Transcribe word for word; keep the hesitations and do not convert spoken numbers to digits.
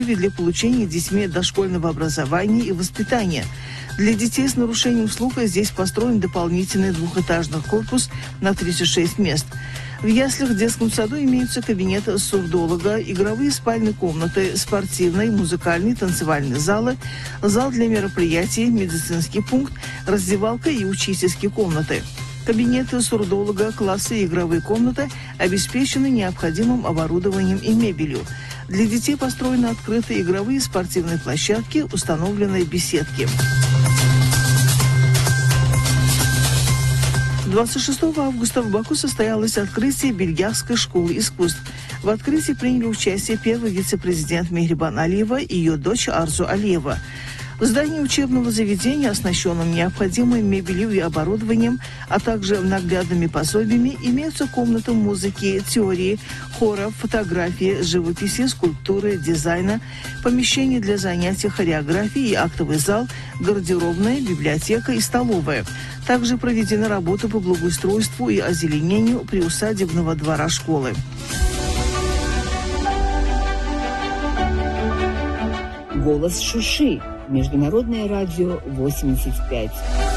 для получения детьми дошкольного образования и воспитания. Для детей с нарушением слуха здесь построен дополнительный двухэтажный корпус на тридцать шесть мест. В яслях в детском саду имеются кабинет сурдолога, игровые спальные комнаты, спортивные, музыкальные, танцевальные залы, зал для мероприятий, медицинский пункт, раздевалка и учительские комнаты. Кабинеты сурдолога, классы и игровые комнаты обеспечены необходимым оборудованием и мебелью. Для детей построены открытые игровые и спортивные площадки, установленные беседки. двадцать шестого августа в Баку состоялось открытие Бельгиахской школы искусств. В открытии приняли участие первый вице-президент Мехрибан Алиева и ее дочь Арзу Алиева. В здании учебного заведения, оснащенном необходимой мебелью и оборудованием, а также наглядными пособиями, имеются комнаты музыки, теории, хора, фотографии, живописи, скульптуры, дизайна, помещения для занятий хореографией и актовый зал, гардеробная, библиотека и столовая. Также проведена работа по благоустройству и озеленению приусадебного двора школы. Голос Шуши. Международное радио восемьдесят пять.